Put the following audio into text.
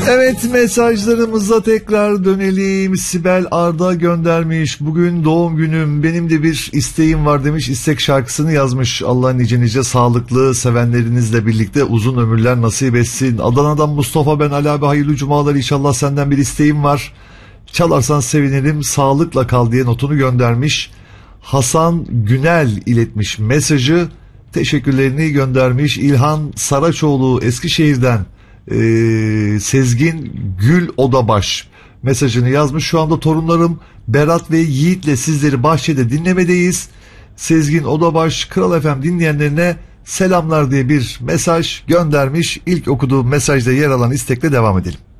Evet, mesajlarımıza tekrar dönelim. Sibel Arda göndermiş. Bugün doğum günüm, benim de bir isteğim var demiş. İstek şarkısını yazmış. Allah nice sağlıklı sevenlerinizle birlikte uzun ömürler nasip etsin. Adana'dan Mustafa, ben Ali abi, hayırlı cumalar, inşallah senden bir isteğim var. Çalarsan sevinirim, sağlıkla kal diye notunu göndermiş. Hasan Günel iletmiş mesajı. Teşekkürlerini göndermiş. İlhan Saraçoğlu Eskişehir'den Sezgin Gül Odabaş mesajını yazmış. Şu anda torunlarım Berat ve Yiğit'le sizleri bahçede dinlemedeyiz. Sezgin Odabaş, Kral FM dinleyenlerine selamlar diye bir mesaj göndermiş. İlk okuduğum mesajda yer alan istekle devam edelim.